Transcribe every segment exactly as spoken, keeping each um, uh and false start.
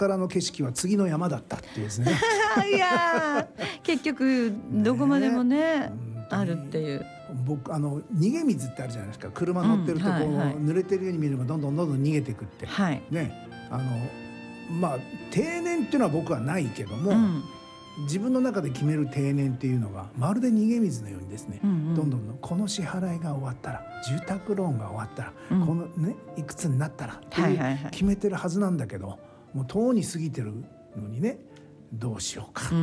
からの景色は次の山だったっていうですねいや結局どこまでも ね, ねあるっていう。 僕あの逃げ水ってあるじゃないですか。車乗ってるとこう、うんはいはい、濡れてるように見えるのがどんどんどんどん逃げていくって、 はいね、あのまあ定年っていうのは僕はないけども、うん、自分の中で決める定年っていうのがまるで逃げ水のようにですね、うんうん、どんどんどんこの支払いが終わったら、住宅ローンが終わったら、うん、このねいくつになったらっていう決めてるはずなんだけど、はいはいはい、もうとうに過ぎてるのにね、どうしようかって、うん、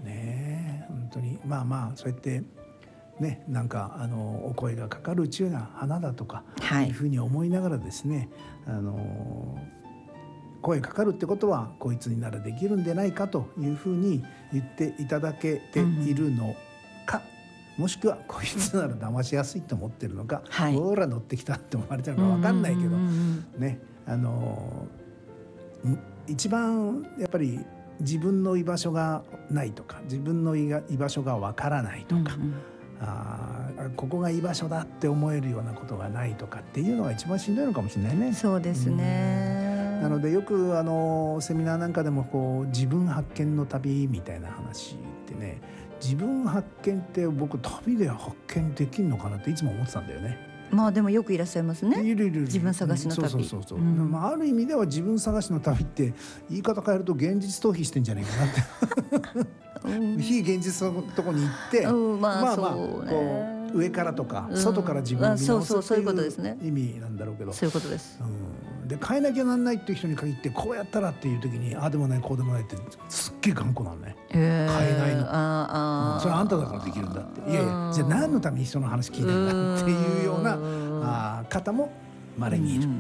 ね本当にまあまあそうやってね、なんかあのお声がかかるうちな花だとか、はい、いうふうに思いながらですね、あの声かかるってことはこいつにならできるんでないかというふうに言っていただけているのか、うん、もしくはこいつなら騙しやすいと思ってるのか、はい、ほら乗ってきたって思われてるのか分かんないけど、ね、あの一番やっぱり自分の居場所がないとか、自分の居場所が分からないとか、うんうんあここが居場所だって思えるようなことがないとかっていうのが一番しんどいのかもしれないね。 そうですね。 なのでよくあのセミナーなんかでもこう自分発見の旅みたいな話ってね、自分発見って僕旅で発見できるのかなっていつも思ってたんだよね。 まあでもよくいらっしゃいますね。いるいる自分探しの旅。 そうそうそうそう、うんまあ、ある意味では自分探しの旅って言い方変えると現実逃避してんじゃないかなって非現実のとこに行って、うん、まあまあそうね、こう上からとか、うん、外から自分を見直すっていう意味なんだろうけど、 そういうことです。 うん、で変えなきゃなんないっていう人に限ってこうやったらっていう時にああでもないこうでもないってすっげえ頑固なのね、えー、変えないのああ、うん、それはあんただからできるんだって、いやいやじゃあ何のために人の話聞いてんだっていうようなあ方も稀にいる、うんうん、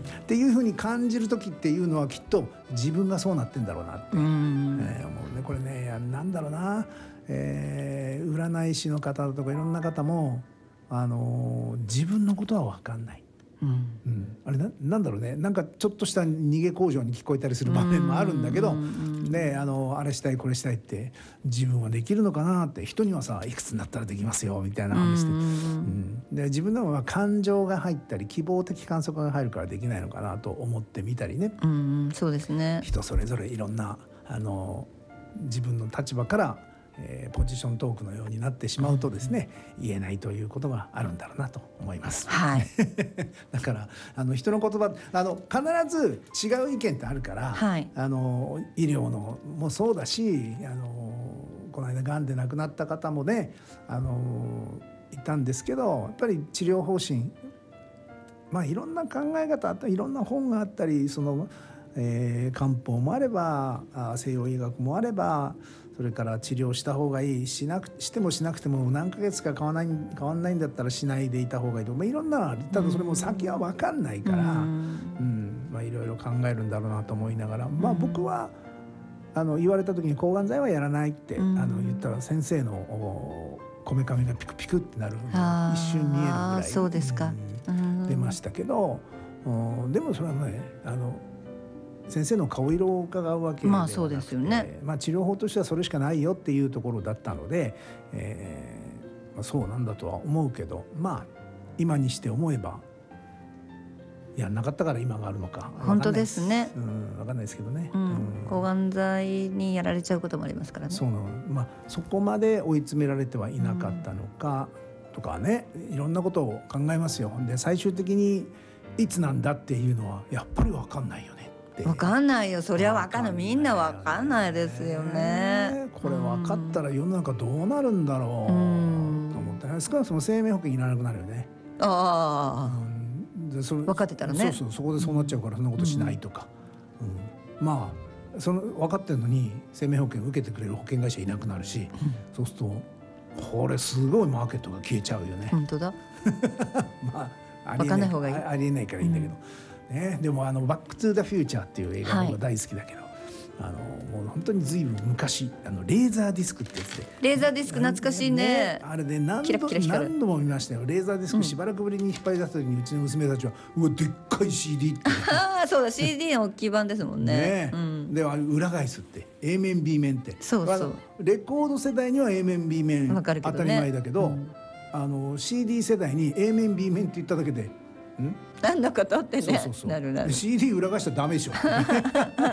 っていうふうに感じる時っていうのはきっと自分がそうなってんだろうなって、うんえー、思うね。これねなんだろうな、えー、占い師の方とかいろんな方も、あのー、自分のことは分かんない、うんうん、あれ な, なんだろうね、なんかちょっとした逃げ工場に聞こえたりする場面もあるんだけど、ね、あのあれしたいこれしたいって自分はできるのかなって、人にはさいくつになったらできますよみたいな話で、うん、で自分でも感情が入ったり希望的観測が入るからできないのかなと思ってみたりね、 うん、そうですね。 人それぞれいろんなあの自分の立場からえー、ポジショントークのようになってしまうとですね、うん、言えないということがあるんだろうなと思います、 はい、 だからあの人の言葉あの必ず違う意見ってあるから、はい、あの医療のもそうだし、あのこの間がんで亡くなった方もねあのいたんですけど、やっぱり治療方針、まあいろんな考え方あったりいろんな本があったり、そのえー、漢方もあれば西洋医学もあれば、それから治療した方がいい、しなくしてもしなくても何ヶ月か変わらない、変わらないんだったらしないでいた方がいいとか、まあ、いろんな、ただそれも先は分かんないから、うんうんまあ、いろいろ考えるんだろうなと思いながら、まあ、僕はあの言われた時に抗がん剤はやらないって、うん、あの言ったら先生のこめかみがピクピクってなる一瞬見えるぐらい、 そうですか、 うん、出ましたけど、でもそれはねあの先生の顔色を伺うわけではなくて、まあそうですよね、まあ、治療法としてはそれしかないよっていうところだったので、えーまあ、そうなんだとは思うけど、まあ今にして思えばやんなかったから今があるのか本当ですね、 うん、分かんないですけどね、 うんうん、抗がん剤にやられちゃうこともありますからね。 そうなの、まあ、そこまで追い詰められてはいなかったのかとかね、いろんなことを考えますよ。で最終的にいつなんだっていうのはやっぱり分かんないよね。 分かんないよ、そりゃ分かんない、みんな分かんないですよね。 これ分かったら世の中どうなるんだろうと思ったら、少なくとも生命保険いらなくなるよね。 ああ、 うん、でそれ分かってたらね、 そうそう、そこでそうなっちゃうからそんなことしないとか、うんうん、まあその分かってるのに生命保険を受けてくれる保険会社いなくなるし、うん、そうするとこれすごいマーケットが消えちゃうよね。 本当だまあありえない、 方がいい、 ありえないからいいんだけど、うんね、でもあのバックトゥーザフューチャーっていう映画が大好きだけど、はい、あのもう本当に随分昔あのレーザーディスクってやつで、 レーザーディスク懐かしい ね, ねあれで何 度, キラキラ何度も見ましたよ。レーザーディスクしばらくぶりに引っ張り出した時にうちの娘たちは、うわでっかい シーディー ってああそうだ シーディー の大きい版ですもん ね, ね、うん、 で裏返すって A 面 B 面って、 そうそう、 レコード世代には A 面 B 面、ね、当たり前だけど、うん、あの シーディー 世代に A 面 B 面って言っただけでん何のことってね、 そうそうそう、 なるなるシーディー 裏返したらダメでしょ